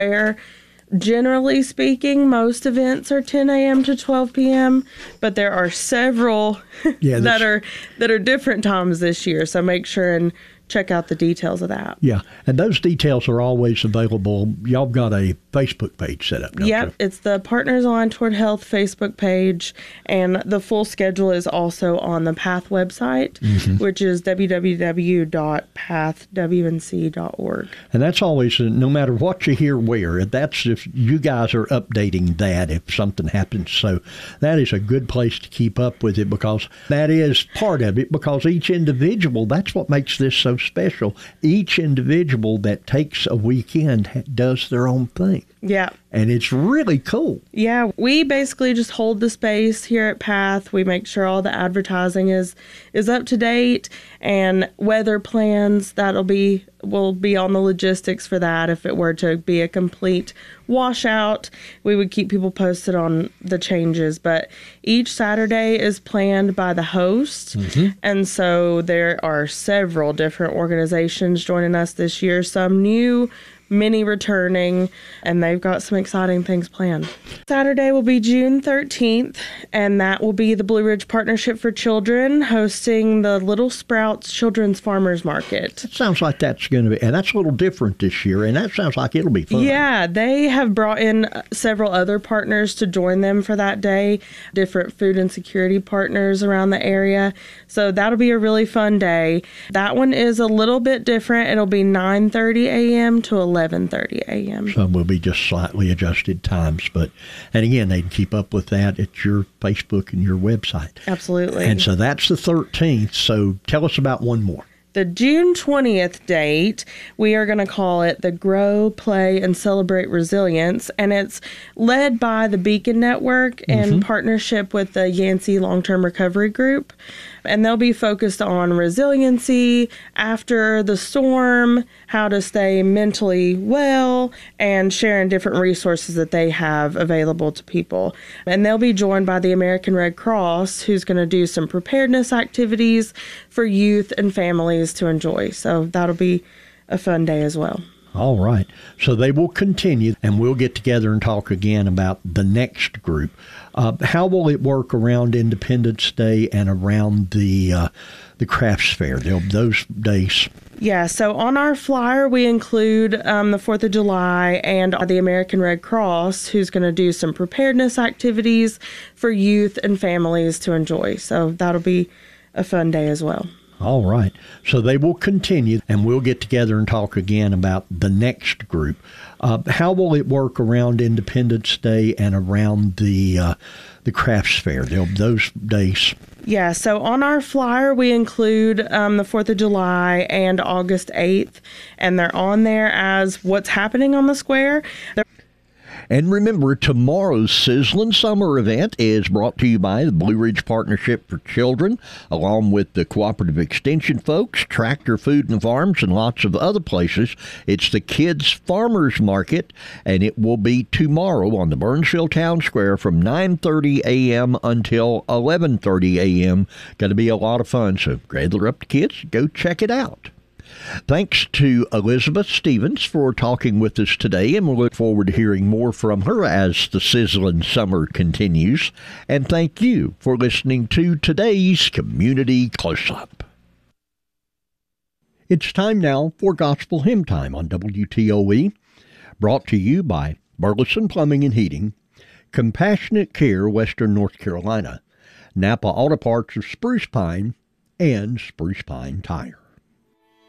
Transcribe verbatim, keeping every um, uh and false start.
There, generally speaking, most events are ten a.m. to twelve p.m., but there are several yeah, that are that are different times this year. So make sure and check out the details of that. Yeah, and those details are always available. Y'all got a Facebook page set up, don't Yep, you? it's the Partners Aligned Toward Health Facebook page, and the full schedule is also on the PATH website, mm-hmm. which is w w w dot path w n c dot org. And that's always, no matter what you hear where, that's if you guys are updating that if something happens. So that is a good place to keep up with it, because that is part of it, because each individual, that's what makes this so special. Each individual that takes a weekend does their own thing. Yeah. And it's really cool. Yeah, we basically just hold the space here at PATH. We make sure all the advertising is is up to date, and weather plans, that'll be will be on the logistics for that. If it were to be a complete washout, we would keep people posted on the changes. But each Saturday is planned by the host, mm-hmm. and so there are several different organizations joining us this year, some new, many returning, and they've got some exciting things planned. Saturday will be June thirteenth, and that will be the Blue Ridge Partnership for Children hosting the Little Sprouts Children's Farmers Market. It sounds like that's going to be, and that's a little different this year, and that sounds like it'll be fun. Yeah, they have brought in several other partners to join them for that day, different food and security partners around the area. So that'll be a really fun day. That one is a little bit different. It'll be nine thirty a.m. to eleven thirty a.m. So will be just slightly adjusted times. But, and again, they can keep up with that at your Facebook and your website. Absolutely. And so that's the thirteenth. So tell us about one more. The June twentieth date, we are going to call it the Grow, Play, and Celebrate Resilience, and it's led by the Beacon Network in mm-hmm. partnership with the Yancey Long-Term Recovery Group, and they'll be focused on resiliency after the storm, how to stay mentally well, and sharing different resources that they have available to people. And they'll be joined by the American Red Cross, who's going to do some preparedness activities for youth and families to enjoy. So that'll be a fun day as well. All right. So they will continue, and we'll get together and talk again about the next group. Uh, how will it work around Independence Day and around the uh, the crafts fair, They'll, those days? Yeah, so on our flyer, we include um, the fourth of July and the American Red Cross, who's going to do some preparedness activities for youth and families to enjoy. So that'll be a fun day as well. All right. So they will continue, and we'll get together and talk again about the next group. Uh, how will it work around Independence Day and around the uh, the crafts fair, They'll, those days? Yeah, so on our flyer, we include um, the fourth of July and August eighth, and they're on there as what's happening on the square. They're And remember, tomorrow's Sizzling Summer event is brought to you by the Blue Ridge Partnership for Children, along with the Cooperative Extension folks, Tractor Food and Farms, and lots of other places. It's the Kids Farmers Market, and it will be tomorrow on the Burnsville Town Square from nine thirty a.m. until eleven thirty a.m. Going to be a lot of fun, so gather up the kids, go check it out. Thanks to Elizabeth Stevens for talking with us today, and we'll look forward to hearing more from her as the Sizzling Summer continues. And thank you for listening to today's Community Close-Up. It's time now for Gospel Hymn Time on W T O E, brought to you by Burleson Plumbing and Heating, Compassionate Care, Western North Carolina, Napa Auto Parts of Spruce Pine, and Spruce Pine Tire.